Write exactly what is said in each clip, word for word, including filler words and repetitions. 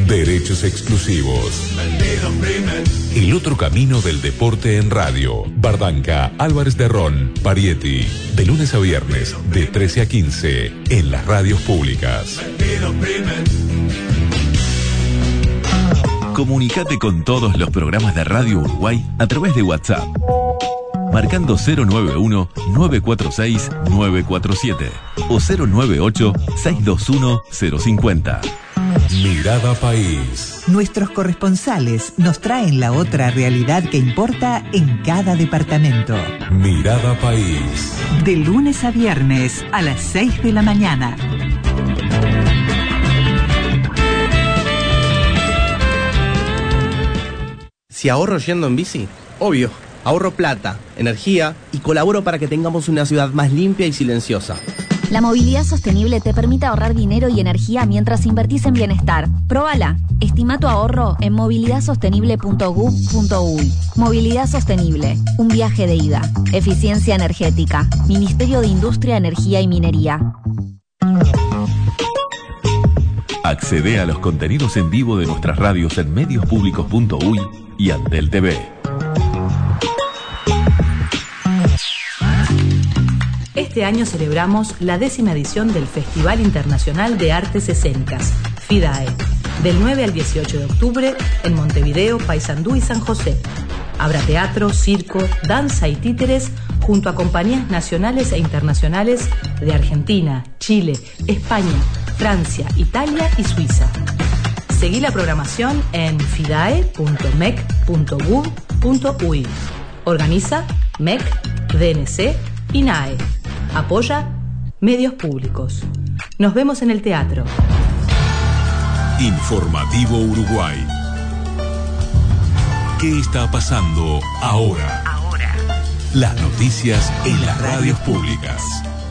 Derechos exclusivos. El otro camino del deporte en radio. Bardanca, Álvarez de Ron, Parietti. De lunes a viernes, de trece a quince, en las radios públicas. Comunicate con todos los programas de Radio Uruguay a través de WhatsApp. Marcando cero nueve uno, nueve cuatro seis, nueve cuatro siete o cero nueve ocho, seis dos uno, cero cinco cero. Mirada País. Nuestros corresponsales nos traen la otra realidad que importa en cada departamento. Mirada País. De lunes a viernes a las seis de la mañana. Si ahorro yendo en bici, obvio, ahorro plata, energía y colaboro para que tengamos una ciudad más limpia y silenciosa. La movilidad sostenible te permite ahorrar dinero y energía mientras invertís en bienestar. Próbala. Estima tu ahorro en movilidad sostenible punto gov punto uy. Movilidad Sostenible. Un viaje de ida. Eficiencia energética. Ministerio de Industria, Energía y Minería. Accede a los contenidos en vivo de nuestras radios en medios públicos punto uy y Andel T V. Este año celebramos la décima edición del Festival Internacional de Artes Escénicas, FIDAE, del nueve al dieciocho de octubre en Montevideo, Paysandú y San José. Habrá teatro, circo, danza y títeres junto a compañías nacionales e internacionales de Argentina, Chile, España, Francia, Italia y Suiza. Seguí la programación en fidae punto mec punto gov punto uy. Organiza M E C, D N C y N A E. Apoya Medios Públicos. Nos vemos en el teatro. Informativo Uruguay. ¿Qué está pasando ahora? Ahora. Las noticias en las radios públicas.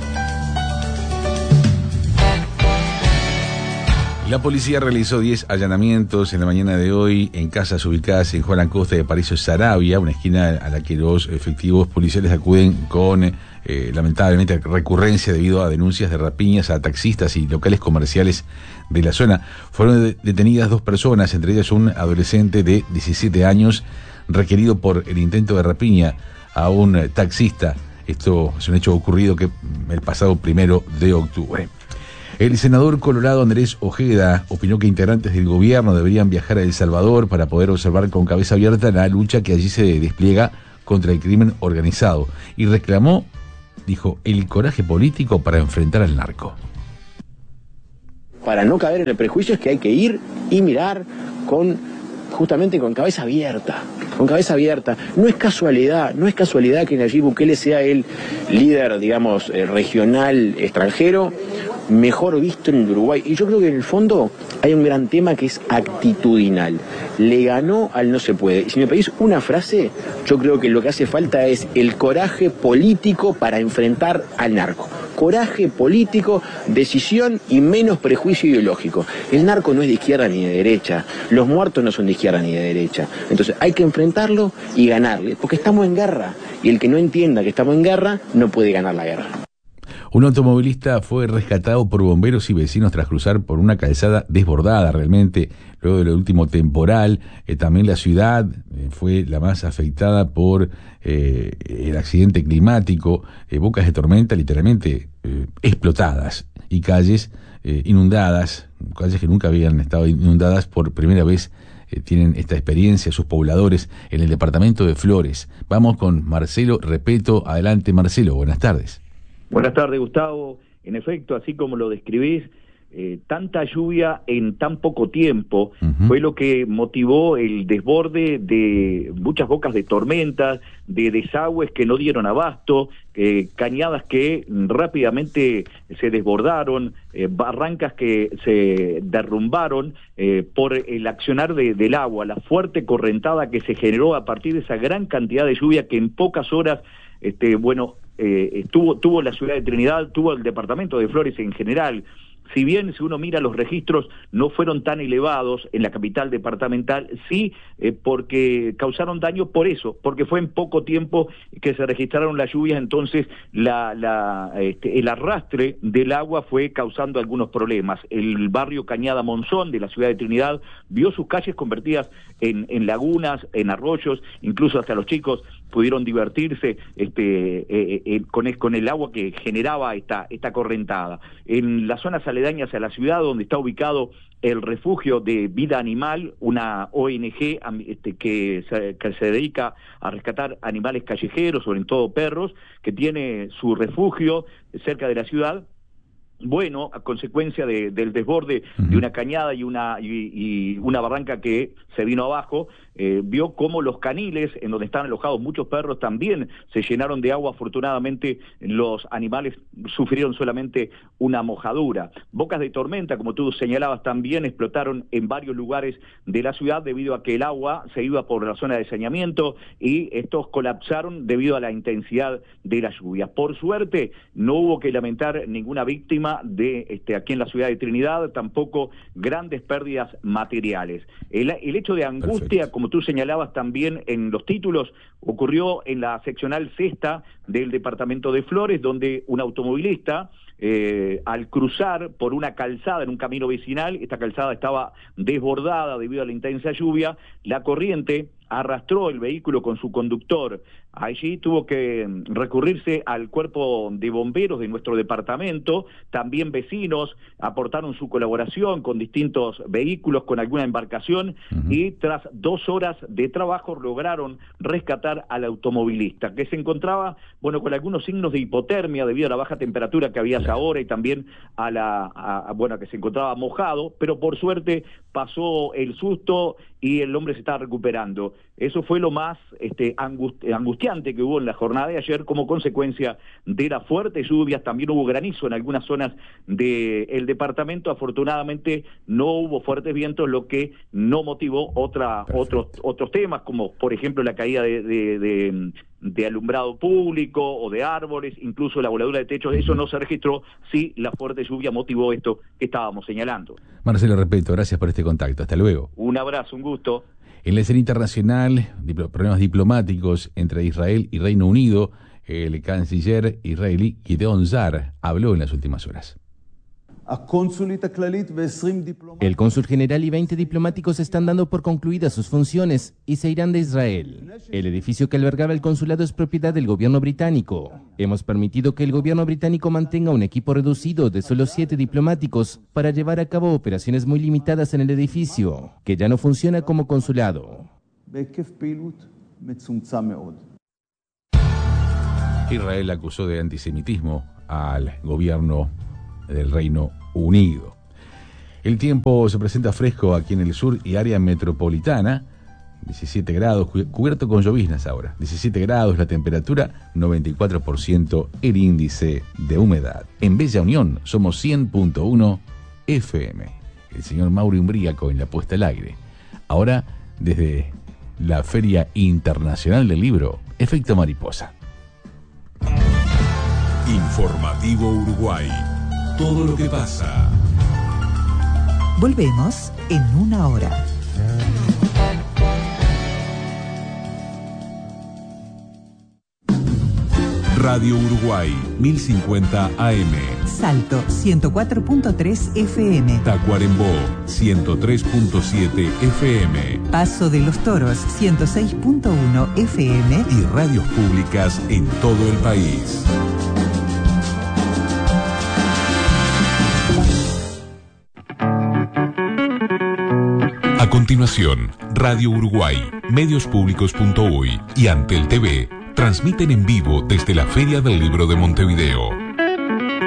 La policía realizó diez allanamientos en la mañana de hoy en casas ubicadas en Juan Acosta de Aparicio Saravia, una esquina a la que los efectivos policiales acuden con, eh, lamentablemente, recurrencia debido a denuncias de rapiñas a taxistas y locales comerciales de la zona. Fueron de- detenidas dos personas, entre ellas un adolescente de diecisiete años, requerido por el intento de rapiña a un eh, taxista. Esto es un hecho ocurrido que el pasado primero de octubre. El senador colorado Andrés Ojeda opinó que integrantes del gobierno deberían viajar a El Salvador para poder observar con cabeza abierta la lucha que allí se despliega contra el crimen organizado y reclamó, dijo, el coraje político para enfrentar al narco. Para no caer en el prejuicio es que hay que ir y mirar con, justamente con cabeza abierta, con cabeza abierta. No es casualidad, no es casualidad que Nayib Bukele sea el líder, digamos, eh, regional extranjero mejor visto en el Uruguay. Y yo creo que en el fondo hay un gran tema que es actitudinal. Le ganó al no se puede. Y si me pedís una frase, yo creo que lo que hace falta es el coraje político para enfrentar al narco. Coraje político, decisión y menos prejuicio ideológico. El narco no es de izquierda ni de derecha. Los muertos no son de izquierda ni de derecha. Entonces hay que enfrentarlo y ganarle. Porque estamos en guerra. Y el que no entienda que estamos en guerra no puede ganar la guerra. Un automovilista fue rescatado por bomberos y vecinos tras cruzar por una calzada desbordada realmente luego del último temporal. Eh, también la ciudad eh, fue la más afectada por eh, el accidente climático, eh, bocas de tormenta literalmente eh, explotadas y calles eh, inundadas, calles que nunca habían estado inundadas. Por primera vez eh, tienen esta experiencia sus pobladores en el departamento de Flores. Vamos con Marcelo Repeto. Adelante, Marcelo, buenas tardes. Buenas tardes, Gustavo. En efecto, así como lo describís, eh, tanta lluvia en tan poco tiempo uh-huh. fue lo que motivó el desborde de muchas bocas de tormentas, de desagües que no dieron abasto, eh, cañadas que rápidamente se desbordaron, eh, barrancas que se derrumbaron eh, por el accionar de, del agua, la fuerte correntada que se generó a partir de esa gran cantidad de lluvia que en pocas horas, este, bueno, Eh, tuvo, tuvo la ciudad de Trinidad, tuvo el departamento de Flores en general. si bien si uno mira los registros no fueron tan elevados en la capital departamental, sí eh, porque causaron daño por eso, porque fue en poco tiempo que se registraron las lluvias, entonces la, la, este, el arrastre del agua fue causando algunos problemas. El barrio Cañada Monzón de la ciudad de Trinidad vio sus calles convertidas en, en lagunas, en arroyos, incluso hasta los chicos pudieron divertirse este, eh, eh, con, con el agua que generaba esta, esta correntada. En las zonas aledañas a la ciudad, donde está ubicado el refugio de vida animal, una O N G este, que, se, que se dedica a rescatar animales callejeros, sobre todo perros, que tiene su refugio cerca de la ciudad. Bueno, a consecuencia de, del desborde uh-huh. de una cañada y una y, y una barranca que se vino abajo, eh, vio cómo los caniles, en donde están alojados muchos perros, también se llenaron de agua. Afortunadamente, los animales sufrieron solamente una mojadura. Bocas de tormenta, como tú señalabas, también explotaron en varios lugares de la ciudad debido a que el agua se iba por la zona de saneamiento y estos colapsaron debido a la intensidad de las lluvias. Por suerte, no hubo que lamentar ninguna víctima de este aquí en la ciudad de Trinidad, tampoco grandes pérdidas materiales. El, el hecho de angustia, Perfecto. Como tú señalabas también en los títulos, ocurrió en la seccional sexta del departamento de Flores, donde un automovilista Eh, al cruzar por una calzada en un camino vecinal, esta calzada estaba desbordada debido a la intensa lluvia, la corriente arrastró el vehículo con su conductor. Allí tuvo que recurrirse al cuerpo de bomberos de nuestro departamento, también vecinos aportaron su colaboración con distintos vehículos, con alguna embarcación, uh-huh. y tras dos horas de trabajo lograron rescatar al automovilista, que se encontraba, bueno, con algunos signos de hipotermia debido a la baja temperatura que había ahora y también a la, a, bueno, que se encontraba mojado, pero por suerte pasó el susto y el hombre se está recuperando. Eso fue lo más este, angust- angustiante que hubo en la jornada de ayer como consecuencia de las fuertes lluvias. También hubo granizo en algunas zonas del departamento. Afortunadamente no hubo fuertes vientos, lo que no motivó otra, otros, otros temas, como por ejemplo la caída de, de, de, de alumbrado público o de árboles, incluso la voladura de techos. Eso no se registró, sí la fuerte lluvia motivó esto que estábamos señalando. Marcelo Repeto, gracias por este contacto. Hasta luego. Un abrazo, un gusto. En la escena internacional, dipl- problemas diplomáticos entre Israel y Reino Unido, el canciller israelí Gideon Sa'ar habló en las últimas horas. El cónsul general y veinte diplomáticos están dando por concluidas sus funciones y se irán de Israel. El edificio que albergaba el consulado es propiedad del gobierno británico. Hemos permitido que el gobierno británico mantenga un equipo reducido de solo siete diplomáticos para llevar a cabo operaciones muy limitadas en el edificio, que ya no funciona como consulado. Israel acusó de antisemitismo al gobierno del Reino Unido. El tiempo se presenta fresco aquí en el sur y área metropolitana, diecisiete grados, cubierto con lloviznas ahora, diecisiete grados la temperatura, noventa y cuatro por ciento el índice de humedad. En Bella Unión somos cien punto uno F M. El señor Mauro Umbríaco en la puesta al aire. Ahora, desde la Feria Internacional del Libro, Efecto Mariposa. Informativo Uruguay. Todo lo que pasa. Volvemos en una hora. Radio Uruguay, mil cincuenta A M. Salto, ciento cuatro punto tres F M. Tacuarembó, ciento tres punto siete F M. Paso de los Toros, ciento seis punto uno F M. Y radios públicas en todo el país. A continuación, Radio Uruguay, medios públicos punto uy y Antel T V transmiten en vivo desde la Feria del Libro de Montevideo.